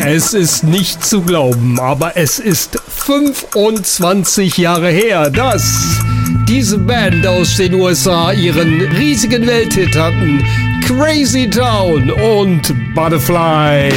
Es ist nicht zu glauben, aber es ist 25 Jahre her, dass diese Band aus den USA ihren riesigen Welthit hatten. Crazy Town und Butterfly.